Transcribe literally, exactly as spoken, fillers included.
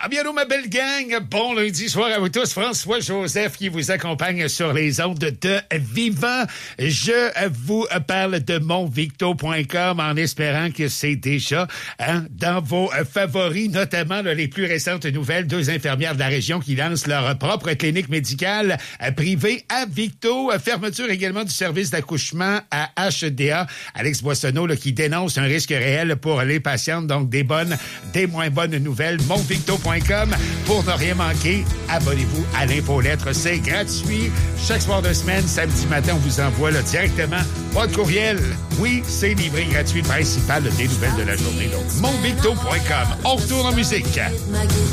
Ah bien, ma belle gang, bon lundi soir à vous tous. François Joseph qui vous accompagne sur les ondes de Vivant. Je vous parle de mon victo point com en espérant que c'est déjà hein, dans vos favoris, notamment là, les plus récentes nouvelles. Deux infirmières de la région qui lancent leur propre clinique médicale privée à Victo. Fermeture également du service d'accouchement à H D A. Alex Boissonneau là, qui dénonce un risque réel pour les patientes. Donc, des bonnes, des moins bonnes nouvelles. mon victo point com pour ne rien manquer. Abonnez-vous à l'infolettre. C'est gratuit. Chaque soir de semaine, samedi matin, on vous envoie là, directement votre courriel. Oui, c'est livré gratuit principal des nouvelles de la journée. Donc, mon victo point com. On retourne en musique.